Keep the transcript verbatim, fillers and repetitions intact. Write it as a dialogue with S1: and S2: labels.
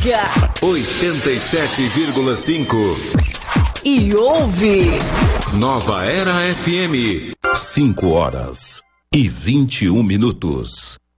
S1: liga
S2: oitenta e sete vírgula cinco
S1: e ouve
S2: Nova Era F M.
S3: cinco horas e vinte e um minutos.